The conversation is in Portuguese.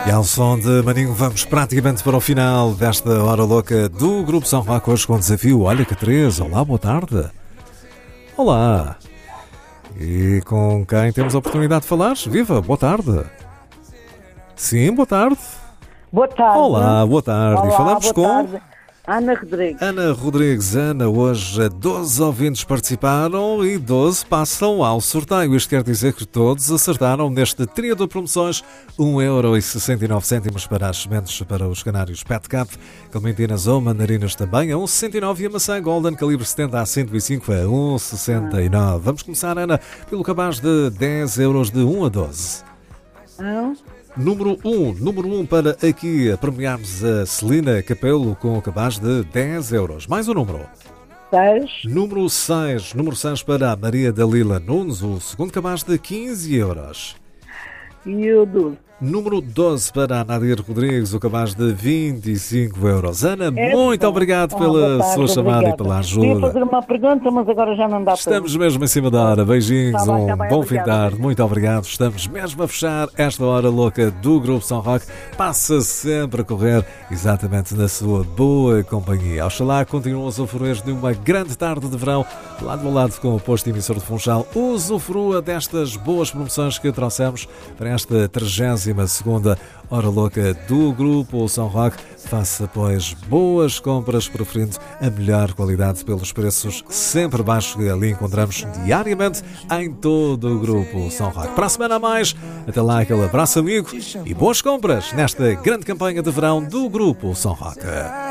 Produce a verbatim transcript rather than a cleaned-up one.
E ao som de Maninho vamos praticamente para o final desta hora louca do Grupo São Roque, hoje com desafio Olha que três. Olá, boa tarde. Olá. E com quem temos a oportunidade de falar? Viva, boa tarde. Sim, boa tarde. Boa tarde. Olá, boa tarde. Olá, e falamos boa com... tarde. Ana Rodrigues. Ana Rodrigues. Ana, hoje doze ouvintes participaram e doze passam ao sorteio. Isto quer dizer que todos acertaram neste trio de promoções. um euro e sessenta e nove cêntimos para as sementes para os canários Pet Cap, clementinas ou mandarinas também a um vírgula sessenta e nove e a maçã Golden calibre setenta a cento e cinco a um vírgula sessenta e nove. Vamos começar, Ana, pelo cabaz de dez euros de um a doze. Não? Número um, número um para aqui premiarmos a Celina Capelo com o cabaz de dez euros. Mais um número. seis. Número seis, número seis para a Maria Dalila Nunes, o segundo cabaz de quinze euros. E o doze. Número doze para a Nadir Rodrigues, o cabaz de vinte e cinco euros. Ana, É muito bom. obrigado Ah, pela boa tarde, sua chamada obrigada. e pela Queria ajuda. fazer uma pergunta, mas agora já não dá para... Estamos mesmo em cima da hora. Beijinhos, Tá bem, um tá bem, bom fim de obrigada. tarde. Muito obrigado. Estamos mesmo a fechar esta hora louca do Grupo São Roque. Passa sempre a correr exatamente na sua boa companhia. Oxalá continuam a usufruir de uma grande tarde de verão, lado a lado com o posto emissor de Funchal. Usufrua destas boas promoções que trouxemos para esta trigésima segunda hora louca do Grupo São Roque. Faça, pois, boas compras, preferindo a melhor qualidade pelos preços sempre baixos que ali encontramos diariamente em todo o Grupo São Roque. Para a semana a mais, até lá aquele abraço amigo e boas compras nesta grande campanha de verão do Grupo São Roque.